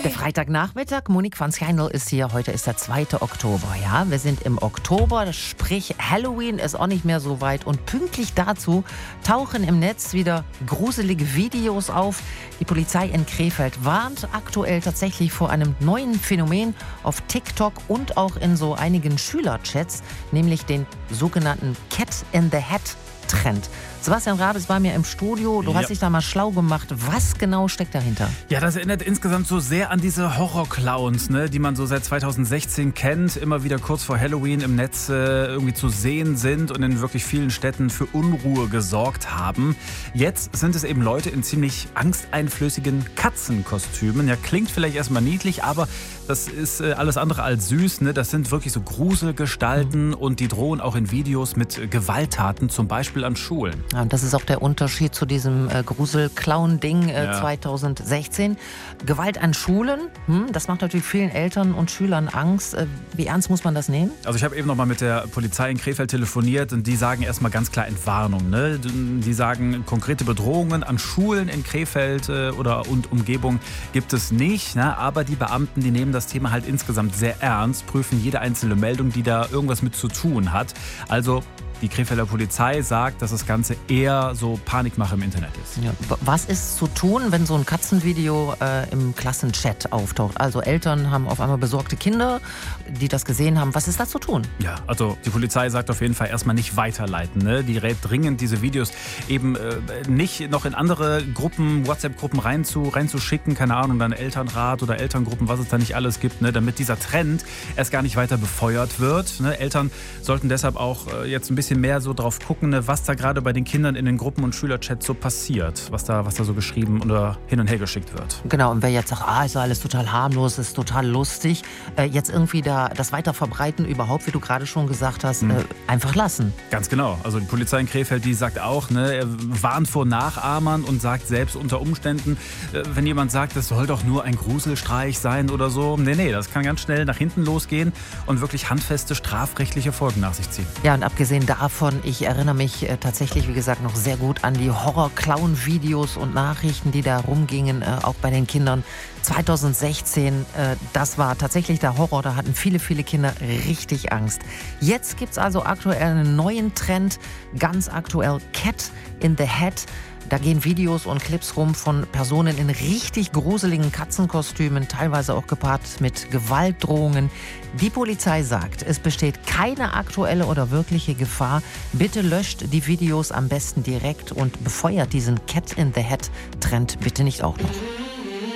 Der Freitagnachmittag, Monique van Schijndel ist hier. Heute ist der 2. Oktober. Ja, wir sind im Oktober, sprich Halloween ist auch nicht mehr so weit. Und pünktlich dazu tauchen im Netz wieder gruselige Videos auf. Die Polizei in Krefeld warnt aktuell tatsächlich vor einem neuen Phänomen auf TikTok und auch in so einigen Schülerchats, nämlich den sogenannten Cat in the Hat Trend. Sebastian Rabe ist bei mir im Studio. Du hast dich da mal schlau gemacht. Was genau steckt dahinter? Ja, das erinnert insgesamt so sehr an diese Horror-Clowns, ne, die man so seit 2016 kennt. Immer wieder kurz vor Halloween im Netz irgendwie zu sehen sind und in wirklich vielen Städten für Unruhe gesorgt haben. Jetzt sind es eben Leute in ziemlich angsteinflößigen Katzenkostümen. Ja, klingt vielleicht erstmal niedlich, aber das ist alles andere als süß. Ne? Das sind wirklich so Gruselgestalten und die drohen auch in Videos mit Gewalttaten, zum Beispiel an Schulen. Ja, und das ist auch der Unterschied zu diesem Grusel-Clown-Ding 2016. Gewalt an Schulen, das macht natürlich vielen Eltern und Schülern Angst. Wie ernst muss man das nehmen? Also ich habe eben noch mal mit der Polizei in Krefeld telefoniert und die sagen erstmal ganz klar Entwarnung. Ne? Die sagen, konkrete Bedrohungen an Schulen in Krefeld und Umgebung gibt es nicht. Ne? Aber die Beamten, die nehmen das Thema halt insgesamt sehr ernst, prüfen jede einzelne Meldung, die da irgendwas mit zu tun hat. Also die Krefelder Polizei sagt, dass das Ganze eher so Panikmache im Internet ist. Ja. Was ist zu tun, wenn so ein Katzenvideo im Klassenchat auftaucht? Also Eltern haben auf einmal besorgte Kinder, die das gesehen haben. Was ist da zu tun? Ja, also die Polizei sagt auf jeden Fall erstmal nicht weiterleiten. Ne? Die rät dringend, diese Videos eben nicht noch in andere Gruppen, WhatsApp-Gruppen reinzuschicken. Keine Ahnung, dann Elternrat oder Elterngruppen, was es da nicht alles gibt. Ne? Damit dieser Trend erst gar nicht weiter befeuert wird. Ne? Eltern sollten deshalb auch jetzt ein bisschen mehr so drauf gucken, ne, was da gerade bei den Kindern in den Gruppen und Schülerchats so passiert, was da so geschrieben oder hin und her geschickt wird. Genau, und wer jetzt sagt, ist alles total harmlos, ist total lustig, jetzt irgendwie da das weiter verbreiten überhaupt, wie du gerade schon gesagt hast, einfach lassen. Ganz genau. Also die Polizei in Krefeld, die sagt auch, ne, er warnt vor Nachahmern und sagt selbst unter Umständen, wenn jemand sagt, das soll doch nur ein Gruselstreich sein oder so, nee, das kann ganz schnell nach hinten losgehen und wirklich handfeste strafrechtliche Folgen nach sich ziehen. Ja, und abgesehen davon, ich erinnere mich tatsächlich, wie gesagt, noch sehr gut an die Horror-Clown-Videos und Nachrichten, die da rumgingen, auch bei den Kindern. 2016, das war tatsächlich der Horror, da hatten viele, viele Kinder richtig Angst. Jetzt gibt es also aktuell einen neuen Trend, ganz aktuell, Cat in the Hat. Da gehen Videos und Clips rum von Personen in richtig gruseligen Katzenkostümen, teilweise auch gepaart mit Gewaltdrohungen. Die Polizei sagt, es besteht keine aktuelle oder wirkliche Gefahr. Bitte löscht die Videos am besten direkt und befeuert diesen Cat in the Hat Trend bitte nicht auch noch.